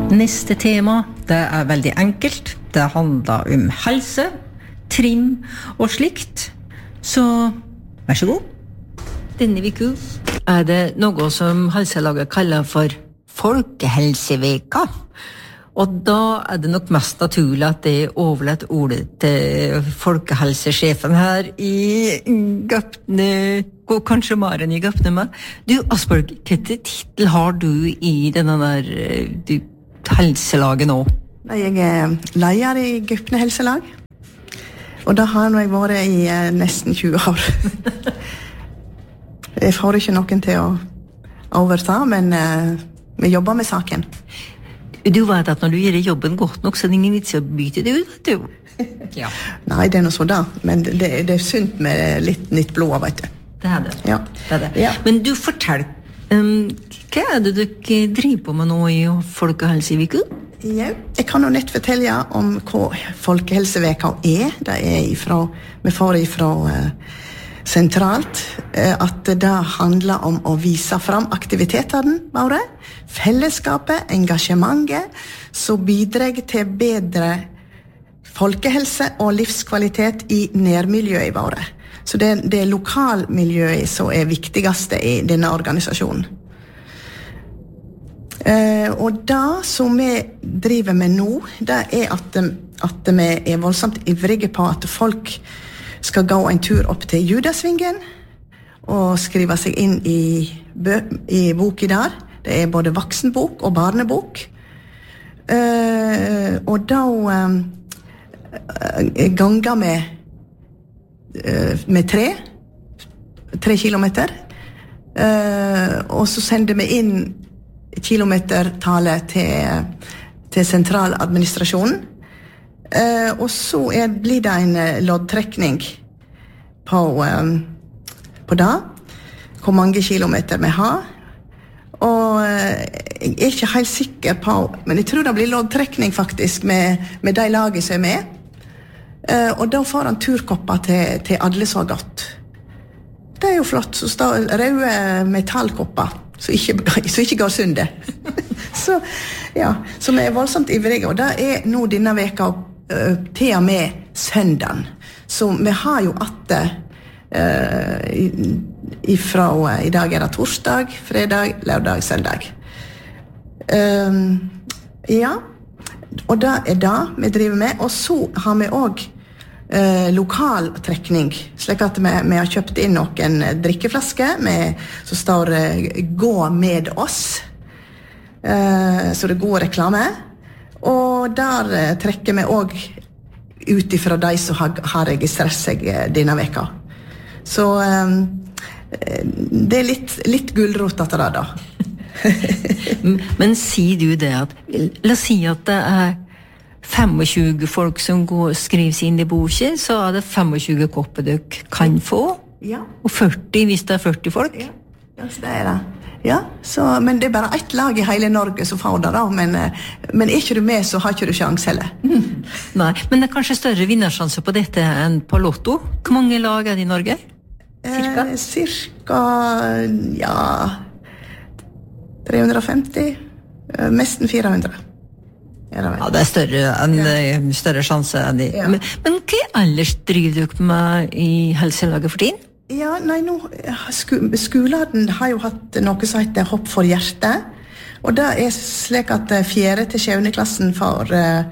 Neste tema, det veldig enkelt. Det handler om helse, trim og slikt. Så, vær så god. Denne uka det noe som helselaget kaller for Folkehelseveka. Og da det nok mest naturlig at det overlett ordet til folkehelsesjefen her i Gøpne, og kanskje Maren i Gøpne med. Du, Asbjørg, hvilken titel har du i denne der helselaget nå? Jeg leder i Gøpne helselag, og da har jeg vært i nesten 20 år. Jeg får ikke noen til å overta, men vi jobber med saken. Du vet at når du gjør jobben godt nok, så det ingen vits å bytte det ut, vet du. Ja. Nei, det noe så da, men det sunt med litt nytt blod, vet du. Det det. Ja. Det det. Ja. Men du, fortell, hva det dere driver på med nå i Folkehelseveka? Ja, jeg kan jo nett fortelle om hva Folkehelseveka Det vi får ifra sentralt, at det handler om å vise fram aktivitetene våre, fellesskapet, engasjementet, som bidrar til bedre folkehelse og livskvalitet i nærmiljøet våre. Så det lokalmiljøet som viktigste i denne organisasjonen. Og det som vi driver med nå, det at vi voldsomt ivrige på at folk skal gå en tur opp til Judasvingen og skrive seg inn i boken der. Det både voksenbok og barnebok. Og da ganger med 3 kilometer. Og så sender vi inn kilometertallet til sentraladministrasjonen. Og så blir det en loddtrekning på det, hvor mange kilometer vi har. Og jeg ikke helt sikker på, men jeg tror det blir loddtrekning faktisk med de laget som med. Og da får han turkopper til alle så godt. Det jo flott, så står røde metallkopper, så ikke går sundet. Så vi voldsomt ivrige, og det nå denne veka til og med søndagen. Så vi har jo ifra i dag det torsdag, fredag, lørdag, søndag. Ja, og det det vi driver med. Og så har vi også lokal trekning, slik at vi har kjøpt inn noen drikkeflasker som står «Gå med oss». Så det er god reklame. Og der trekker vi også ut ifra de som har registrert seg denne veka. Så det litt gulrot at det da. Men sier du det at, la oss si at det 25 folk som skriver seg inn i boken, så det 25 kopper dere kan få, og 40 hvis det 40 folk. Ja, så det det. Ja, men det bare ett lag i hele Norge som får det da, men ikke du med, så har ikke du sjans heller. Nei, men det kanskje større vinnersjanse på dette enn på Lotto. Hvor mange lag det i Norge? Cirka, 350, nesten 400. Ja, det større sjanse enn de. Ja. Men hva ellers driver dere med i helselaget for tiden? Ja, nei, nå, skolen har jo hatt noe som heter Hopp for hjertet, og det slik at 4. til 7. klassen får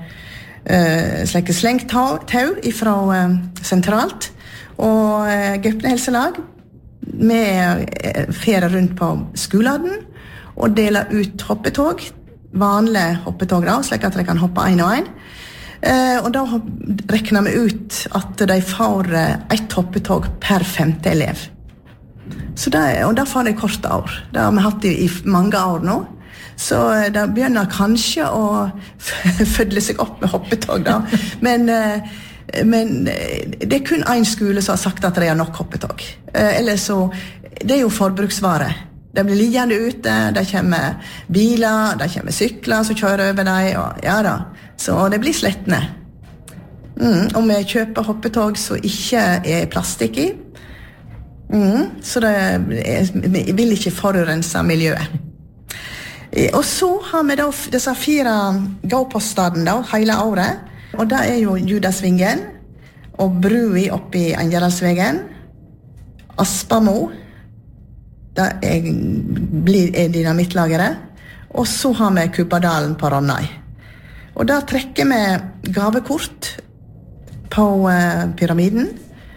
slengt tau ifra sentralt, og Gøpne helselag med ferie rundt på skolen og deler ut hoppetog, vanlige hoppetog da, slik at de kan hoppe en og en. Og da rekner vi ut at de får ett hoppetog per 5. elev. Og da får de korte år. Det har vi hatt i mange år nå. Så det begynner kanskje å fødle seg opp med hoppetog da. Men det kun en skole som har sagt at de har nok hoppetog. Eller så, det jo forbruksvare. De blir liggende ute, det kommer biler, det kommer sykler som kjører over dem, og ja da. Så det blir slettende. Og vi kjøper hoppetog som ikke plastikk i. Så vi vil ikke forurense miljøet. Og så har vi da disse 4 gåpostadene da, hele året. Og det jo Judasvingen, og Brui oppi Angelandsvegen, Aspamo, det er dynamittlageret, og så har vi Kubbadalen på Ronnøy. Og da trekker vi gavekort på pyramiden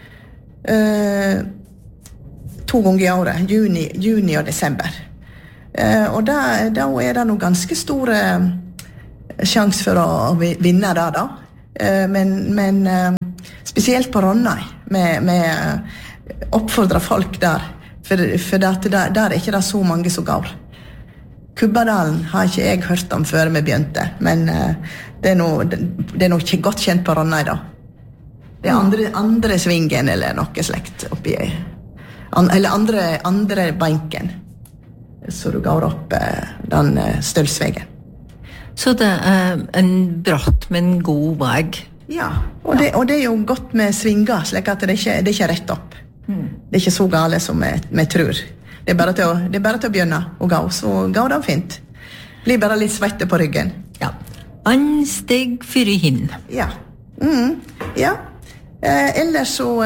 2 ganger i året, juni og desember. Og da det noe ganske store sjans for å vinne det da. Men spesielt på Ronnøy, med oppfordrer folk der, for der ikke det så mange som går. Kubbadalen har ikke jeg hørt om før vi begynte, men det noe ikke godt kjent på Ronnøy da. Det andre svingen eller noe slekt oppi, eller andre banken, så du går opp den stølsvegen. Så det en bratt, men god vei. Ja, og det jo godt med svinger, slik at det ikke rett opp. Det ikke så gale som vi tror. Det bare til å begynne å gå, så går det fint. Blir bare litt svette på ryggen. Ja, ansteg for hinn. Ja, ja. Ellers så,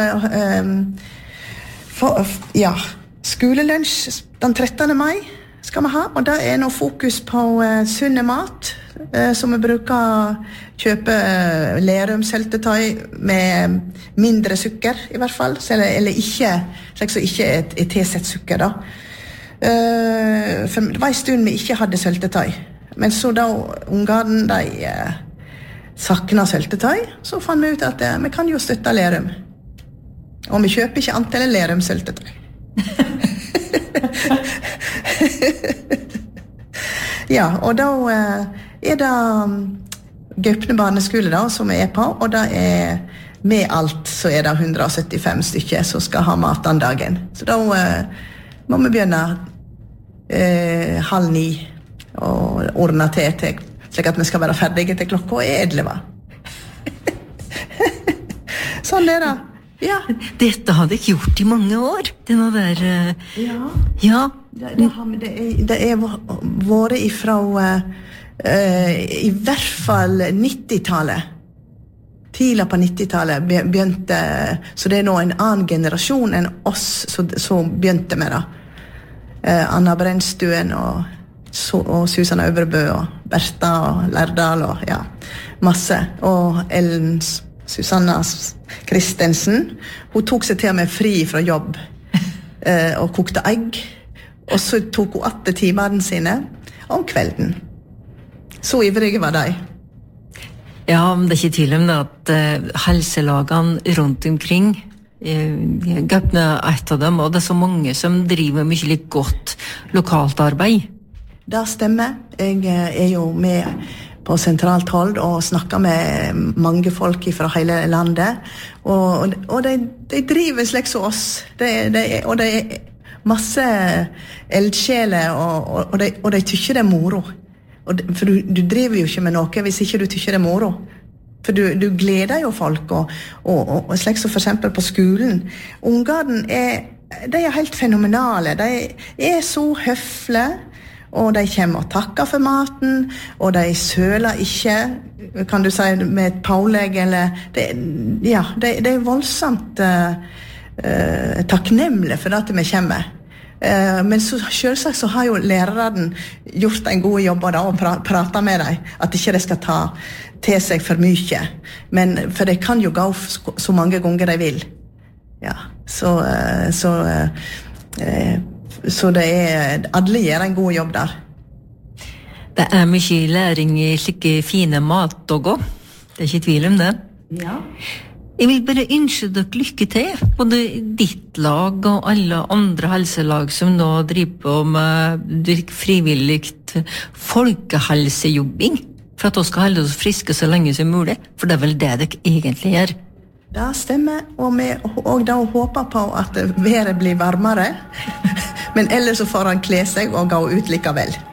ja, skolelunsj den 13. mai skal vi ha, og det noe fokus på sunne mat, som vi bruker kjøpe Lerum-søltetøy med mindre sukker i hvert fall, eller ikke, slik så ikke tilsett sukker da. For det var en stund vi ikke hadde søltetøy, men så da ungene de sakna søltetøy, så fant vi ut at vi kan jo støtte Lerum. Og vi kjøper ikke antallet Lerum-søltetøy. Ja, og da det Gaupne barneskole da, som vi på, og da med alt så det 175 stykker som skal ha mat den dagen. Så da må vi begynne 8:30 og ordne til, slik at vi skal være ferdige til klokka 11. Sånn det. Ja. Dette hadde jeg gjort i mange år. Denne der... Ja. Det vært ifra i hvert fall 90-tallet. Tidlig på 90-tallet begynte, så det nå en annen generasjon enn oss som begynte med det. Anna Brennstuen og Susanne Øvrebø og Bertha og Lærdal og ja, masse. Og Ellen Susanna Kristensen, hun tok seg til og med fri fra jobb og kokte egg. Og så tok hun 8 timene sine om kvelden. Så ivrige var de. Ja, men det ikke tvil om det at helselagene rundt omkring Gaupne et av dem, og det så mange som driver mye litt godt lokalt arbeid. Det stemmer. Jeg jo med på sentralt hold og snakker med mange folk fra hele landet. Og de driver slik som oss. Og det masse eldsjeler, og de tykker det moro. For du driver jo ikke med noe hvis ikke du tykker det moro. For du gleder jo folk, og slik som for eksempel på skolen. Ungene de helt fenomenale. De så høflige, og de kommer og takker for maten, og de søler ikke, kan du si, med et pålegg, eller de voldsomt takknemlige for at vi kommer. Men så selvsagt så har jo læreren gjort en god jobb da, og pratet med dem, at ikke de skal ta til seg for mye. Men, for de kan jo gå så mange ganger de vil. Ja, så det alle gjør en god jobb der. Det mye læring i slike fine mat og gå. Det ikke tvil om det. Ja. Jeg vil bare ønske dere lykke til, både ditt lag og alle andre helselag som nå driver på med frivilligt folkehelsejobbing, for at vi skal holde oss friske så lenge som mulig, for det vel det dere egentlig gjør. Det stemmer, og da håper på at været blir varmere, men ellers så får han kle seg og gå ut likevel.